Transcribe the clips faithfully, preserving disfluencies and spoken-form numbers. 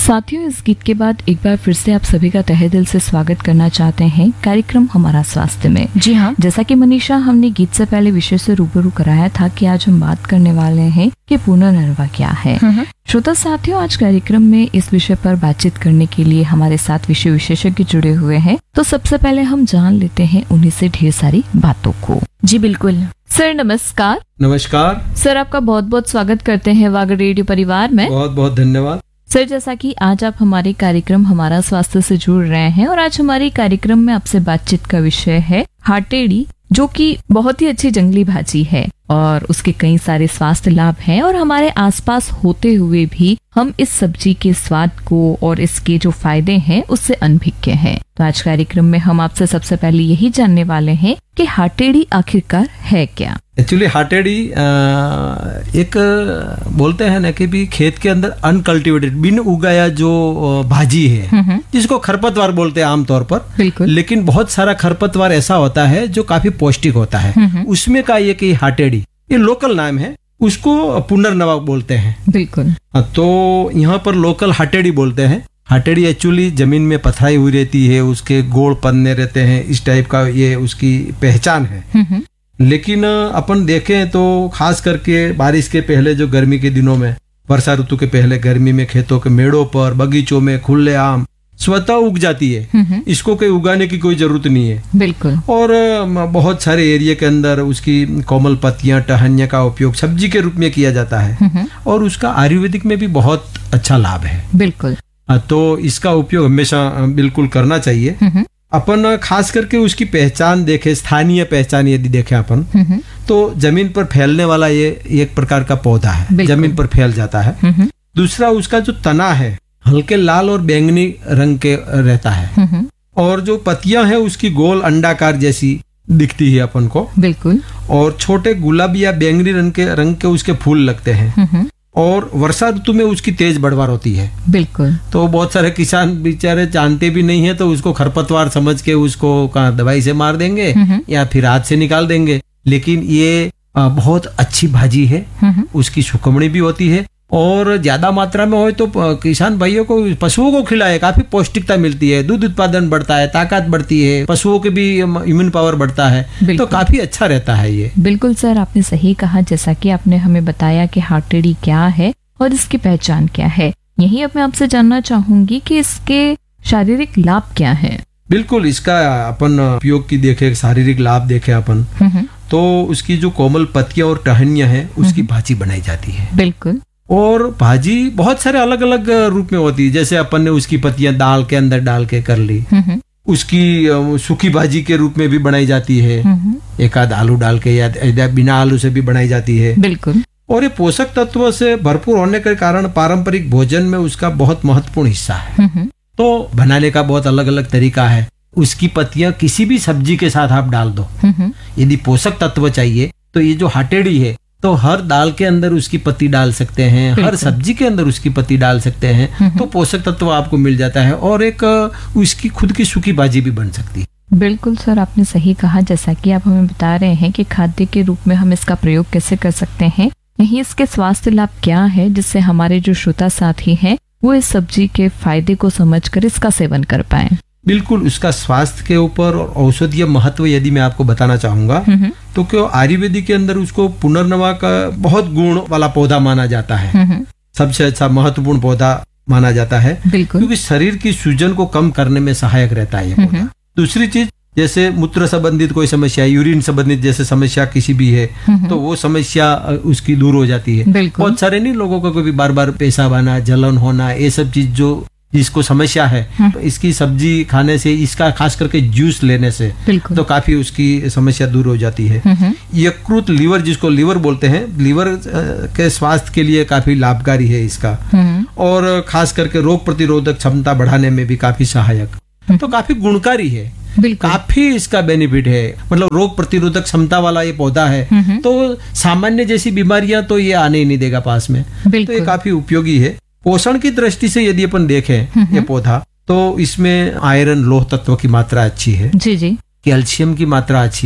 साथियों, इस गीत के बाद एक बार फिर से आप सभी का तहे दिल से स्वागत करना चाहते हैं कार्यक्रम हमारा स्वास्थ्य में। जी हाँ, जैसा कि मनीषा हमने गीत से पहले विषय से रूबरू कराया था कि आज हम बात करने वाले हैं कि पुनर्नवा क्या है। श्रोता साथियों, आज कार्यक्रम में इस विषय पर बातचीत करने के लिए हमारे साथ विषय विशेषज्ञ जुड़े हुए हैं। तो सबसे पहले हम जान लेते हैं उन्हीं से ढेर सारी बातों को। जी बिल्कुल। सर नमस्कार। नमस्कार सर, आपका बहुत बहुत स्वागत करते हैं वागर रेडियो परिवार में। बहुत बहुत धन्यवाद। सर, जैसा कि आज आप हमारे कार्यक्रम हमारा स्वास्थ्य से जुड़ रहे हैं और आज हमारे कार्यक्रम में आपसे बातचीत का विषय है हाटेड़ी, जो कि बहुत ही अच्छी जंगली भाजी है और उसके कई सारे स्वास्थ्य लाभ हैं और हमारे आसपास होते हुए भी हम इस सब्जी के स्वाद को और इसके जो फायदे हैं उससे अनभिज्ञ हैं। तो आज कार्यक्रम में हम आपसे सबसे पहले यही जानने वाले हैं कि हाटेड़ी आखिरकार है क्या। एक्चुअली हाटेड़ी एक बोलते हैं ना कि भी खेत के अंदर अनकल्टिवेटेड बिन उगाया जो भाजी है, जिसको खरपतवार बोलते हैं आमतौर पर। बिल्कुल। लेकिन बहुत सारा खरपतवार ऐसा होता है जो काफी पौष्टिक होता है, उसमें का ये कि हाटेड़ी, ये लोकल नाम है, उसको पुनर्नवा बोलते हैं। बिल्कुल। तो यहाँ पर लोकल हाटेड़ी बोलते हैं। हाटेड़ी एक्चुअली जमीन में पथराई हुई रहती है, उसके गोल पन्ने रहते हैं, इस टाइप का ये उसकी पहचान है। लेकिन अपन देखें तो खास करके बारिश के पहले जो गर्मी के दिनों में, वर्षा ऋतु के पहले गर्मी में खेतों के मेड़ों पर, बगीचों में खुले आम स्वतः उग जाती है। इसको कोई उगाने की कोई जरूरत नहीं है। बिल्कुल। और बहुत सारे एरिया के अंदर उसकी कोमल पत्तियां, टहनियां का उपयोग सब्जी के रूप में किया जाता है और उसका आयुर्वेदिक में भी बहुत अच्छा लाभ है। बिल्कुल। तो इसका उपयोग हमेशा बिल्कुल करना चाहिए। अपन खास करके उसकी पहचान देखे, स्थानीय पहचान यदि देखे अपन, तो जमीन पर फैलने वाला ये एक प्रकार का पौधा है, जमीन पर फैल जाता है। दूसरा, उसका जो तना है हल्के लाल और बैंगनी रंग के रहता है और जो पत्तियां हैं उसकी गोल अंडाकार जैसी दिखती है अपन को। बिल्कुल। और छोटे गुलाबी या बैंगनी रंग के रंग के उसके फूल लगते हैं और वर्षा ऋतु में उसकी तेज बढ़वार होती है। बिल्कुल। तो बहुत सारे किसान बेचारे जानते भी नहीं है, तो उसको खरपतवार समझ के उसको कहाँ दवाई से मार देंगे या फिर हाथ से निकाल देंगे। लेकिन ये बहुत अच्छी भाजी है, उसकी सुकमणी भी होती है और ज्यादा मात्रा में हो तो किसान भाइयों को, पशुओं को खिलाए, काफी पौष्टिकता मिलती है, दूध उत्पादन बढ़ता है, ताकत बढ़ती है, पशुओं के भी इम्यून पावर बढ़ता है, तो काफी अच्छा रहता है ये। बिल्कुल सर, आपने सही कहा। जैसा कि आपने हमें बताया कि हाटेड़ी क्या है और इसकी पहचान क्या है, यही अब मैं आपसे जानना चाहूंगी कि इसके शारीरिक लाभ क्या है। बिल्कुल। इसका अपन उपयोग की देखे, शारीरिक लाभ देखे अपन, तो उसकी जो कोमल पत्तियां और टहनियां हैं उसकी भाजी बनाई जाती है। बिल्कुल। और भाजी बहुत सारे अलग अलग रूप में होती है। जैसे अपन ने उसकी पत्तियां दाल के अंदर डाल के कर ली, उसकी सूखी भाजी के रूप में भी बनाई जाती है, एक आध आलू डाल के या बिना आलू से भी बनाई जाती है। बिल्कुल। और ये पोषक तत्वों से भरपूर होने के कारण पारंपरिक भोजन में उसका बहुत महत्वपूर्ण हिस्सा है। तो बनाने का बहुत अलग अलग तरीका है। उसकी पत्तियां किसी भी सब्जी के साथ आप डाल दो। यदि पोषक तत्व चाहिए तो ये जो हाटेड़ी है, तो हर दाल के अंदर उसकी पत्ती डाल सकते हैं, हर सब्जी के अंदर उसकी पत्ती डाल सकते हैं, तो पोषक तत्व आपको मिल जाता है और एक उसकी खुद की सूखी भाजी भी बन सकती है। बिल्कुल सर, आपने सही कहा। जैसा कि आप हमें बता रहे हैं कि खाद्य के रूप में हम इसका प्रयोग कैसे कर सकते हैं, यही इसके स्वास्थ्य लाभ क्या है, जिससे हमारे जो श्रोता साथी हैं वो इस सब्जी के फायदे को समझकर इसका सेवन कर पाए। बिल्कुल। उसका स्वास्थ्य के ऊपर और औषधीय महत्व यदि मैं आपको बताना चाहूंगा, तो क्यों आयुर्वेदिक के अंदर उसको पुनर्नवा का बहुत गुण वाला पौधा माना जाता है, सबसे अच्छा महत्वपूर्ण पौधा माना जाता है, क्योंकि शरीर की सूजन को कम करने में सहायक रहता है ये पौधा। दूसरी चीज, जैसे मूत्र संबंधित कोई समस्या, यूरिन संबंधित जैसे समस्या किसी भी है, तो वो समस्या उसकी दूर हो जाती है। बहुत सारे नहीं लोगों को कभी बार बार पेशाब आना, जलन होना, ये सब चीज जो जिसको समस्या है, तो इसकी सब्जी खाने से, इसका खास करके जूस लेने से, तो काफी उसकी समस्या दूर हो जाती है। यकृत, लीवर, जिसको लीवर बोलते हैं, लीवर के स्वास्थ्य के लिए काफी लाभकारी है इसका, और खास करके रोग प्रतिरोधक क्षमता बढ़ाने में भी काफी सहायक, तो काफी गुणकारी है। काफी इसका बेनिफिट है, मतलब रोग प्रतिरोधक क्षमता वाला ये पौधा है, तो सामान्य जैसी बीमारियां तो ये आने ही नहीं देगा पास में, तो ये काफी उपयोगी है। पोषण की दृष्टि से यदि अपन देखें ये पौधा, तो इसमें आयरन, लोह तत्व की मात्रा अच्छी है। जी जी। कैल्शियम की मात्रा अच्छी है,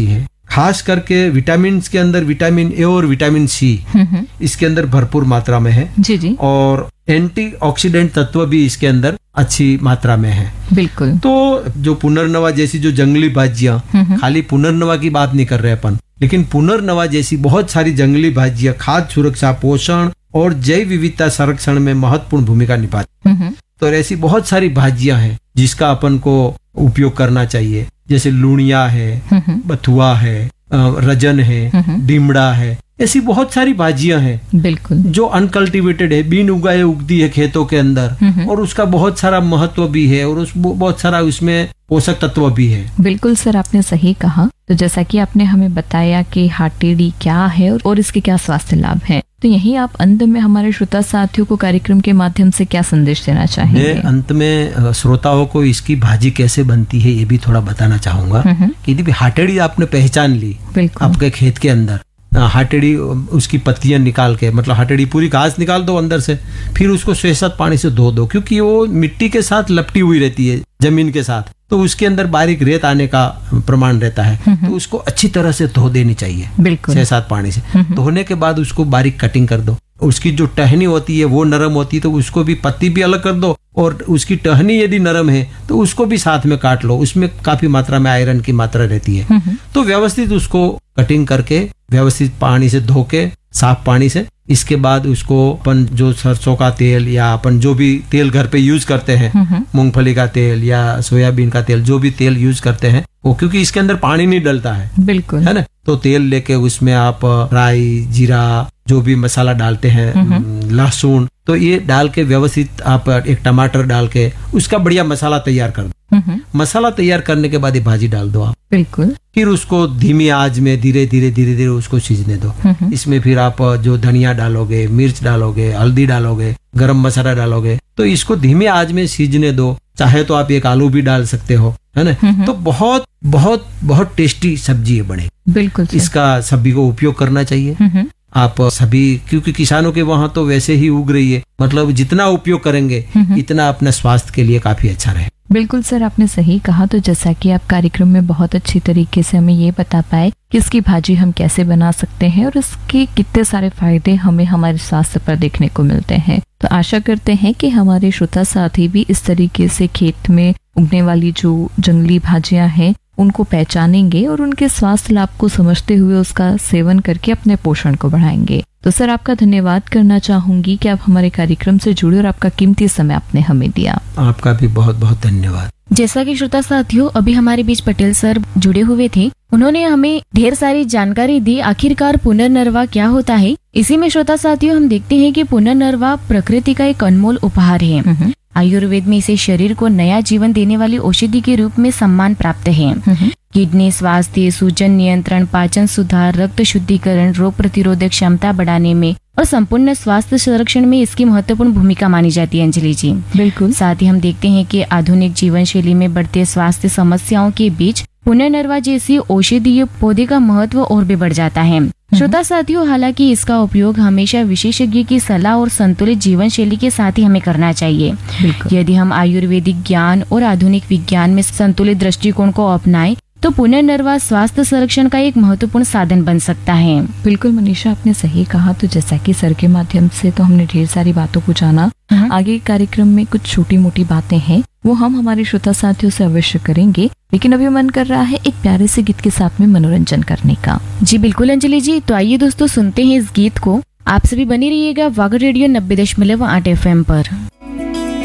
खास करके विटामिन के अंदर विटामिन ए और विटामिन सी इसके अंदर भरपूर मात्रा में है जी जी। और एंटीऑक्सीडेंट तत्व भी इसके अंदर अच्छी मात्रा में है। बिल्कुल। तो जो पुनर्नवा जैसी जो जंगली भाजियां, खाली पुनर्नवा की बात नहीं कर रहे अपन, लेकिन पुनर्नवा जैसी बहुत सारी जंगली भाजियां खाद्य सुरक्षा, पोषण और जैव विविधता संरक्षण में महत्वपूर्ण भूमिका निभाती है। तो ऐसी बहुत सारी भाजियां हैं जिसका अपन को उपयोग करना चाहिए, जैसे लूणिया है, बथुआ है, रजन है, डिमड़ा है, ऐसी बहुत सारी भाजियां हैं बिल्कुल जो अनकल्टिवेटेड है, बिन उगाए उगती है खेतों के अंदर, और उसका बहुत सारा महत्व भी है और उस बहुत सारा उसमें पोषक तत्व भी है। बिल्कुल सर, आपने सही कहा। तो जैसा कि आपने हमें बताया कि हाटेड़ी क्या है और इसके क्या स्वास्थ्य लाभ हैं, तो यही आप अंत में हमारे श्रोता साथियों को कार्यक्रम के माध्यम से क्या संदेश देना चाहेंगे? मैं अंत में श्रोताओं को इसकी भाजी कैसे बनती है ये भी थोड़ा बताना चाहूंगा कि यदि हाटेड़ी आपने पहचान ली आपके खेत के अंदर, हाटेड़ी उसकी पत्तियां निकाल के, मतलब हाटेड़ी पूरी घास निकाल दो अंदर से, फिर उसको छह सात पानी से धो दो, क्योंकि वो मिट्टी के साथ लपटी हुई रहती है जमीन के साथ, तो उसके अंदर बारीक रेत आने का प्रमाण रहता है, तो उसको अच्छी तरह से धो देनी चाहिए बिल्कुल छह सात पानी से। धोने के बाद उसको बारीक कटिंग कर दो, उसकी जो टहनी होती है वो नरम होती है तो उसको भी, पत्ती भी अलग कर दो, और उसकी टहनी यदि नरम है तो उसको भी साथ में काट लो, उसमें काफी मात्रा में आयरन की मात्रा रहती है। तो व्यवस्थित उसको कटिंग करके व्यवस्थित पानी से धो के, साफ पानी से, इसके बाद उसको अपन जो सरसों का तेल या अपन जो भी तेल घर पे यूज करते हैं, मूंगफली का तेल या सोयाबीन का तेल, जो भी तेल यूज करते हैं वो, क्योंकि इसके अंदर पानी नहीं डलता है बिल्कुल, है ना, तो तेल लेके उसमें आप राई, जीरा, जो भी मसाला डालते हैं, लहसुन, तो ये डाल के व्यवस्थित आप एक टमाटर डाल के उसका बढ़िया मसाला तैयार कर दो। मसाला तैयार करने के बाद ये भाजी डाल दो आप बिल्कुल, फिर उसको धीमी आंच में धीरे धीरे धीरे धीरे उसको सीजने दो। इसमें फिर आप जो धनिया डालोगे, मिर्च डालोगे, हल्दी डालोगे, गरम मसाला डालोगे, तो इसको धीमी आंच में सीजने दो। चाहे तो आप एक आलू भी डाल सकते हो, है ना, तो बहुत बहुत बहुत टेस्टी सब्जी बने। बिल्कुल, इसका सभी को उपयोग करना चाहिए आप सभी, क्योंकि किसानों के वहाँ तो वैसे ही उग रही है, मतलब जितना उपयोग करेंगे इतना अपने स्वास्थ्य के लिए काफी अच्छा रहे। बिल्कुल सर, आपने सही कहा। तो जैसा कि आप कार्यक्रम में बहुत अच्छी तरीके से हमें ये बता पाए कि इसकी भाजी हम कैसे बना सकते हैं और इसके कितने सारे फायदे हमें हमारे स्वास्थ्य पर देखने को मिलते हैं, तो आशा करते हैं कि हमारे श्रोता साथी भी इस तरीके से खेत में उगने वाली जो जंगली भाजियां हैं उनको पहचानेंगे और उनके स्वास्थ्य लाभ को समझते हुए उसका सेवन करके अपने पोषण को बढ़ाएंगे। तो सर, आपका धन्यवाद करना चाहूंगी कि आप हमारे कार्यक्रम से जुड़े और आपका कीमती समय आपने हमें दिया। आपका भी बहुत बहुत धन्यवाद। जैसा कि श्रोता साथियों, अभी हमारे बीच पटेल सर जुड़े हुए थे, उन्होंने हमें ढेर सारी जानकारी दी। आखिरकार पुनर्नवा क्या होता है? इसी में श्रोता साथियों हम देखते हैं कि पुनर्नवा प्रकृति का एक अनमोल उपहार है। आयुर्वेद में इसे शरीर को नया जीवन देने वाली औषधि के रूप में सम्मान प्राप्त है। किडनी स्वास्थ्य, सूजन नियंत्रण, पाचन सुधार, रक्त शुद्धिकरण, रोग प्रतिरोधक क्षमता बढ़ाने में और संपूर्ण स्वास्थ्य संरक्षण में इसकी महत्वपूर्ण भूमिका मानी जाती है। अंजलि जी, बिल्कुल। साथ ही हम देखते हैं कि आधुनिक जीवन शैली में बढ़ते स्वास्थ्य समस्याओं के बीच पुनर्नवा जैसी औषधीय पौधे का महत्व और भी बढ़ जाता है। श्रोता साथियों, हालांकि इसका उपयोग हमेशा विशेषज्ञ की सलाह और संतुलित जीवन शैली के साथ ही हमें करना चाहिए। यदि हम आयुर्वेदिक ज्ञान और आधुनिक विज्ञान में संतुलित दृष्टिकोण को अपनाएं तो पुनर्नवा स्वास्थ्य संरक्षण का एक महत्वपूर्ण साधन बन सकता है। बिल्कुल मनीषा, आपने सही कहा। तो जैसा कि सर के माध्यम से तो हमने ढेर सारी बातों को जाना, आगे कार्यक्रम में कुछ छोटी मोटी बातें हैं वो हम हमारे श्रोता साथियों से अवश्य करेंगे, लेकिन अभी मन कर रहा है एक प्यारे से गीत के साथ में मनोरंजन करने का। जी बिल्कुल अंजलि जी, तो आइए दोस्तों सुनते हैं इस गीत को। आप सभी बनी रहिएगा वागड़ रेडियो नब्बे दशमलव आठ एफ एम पर।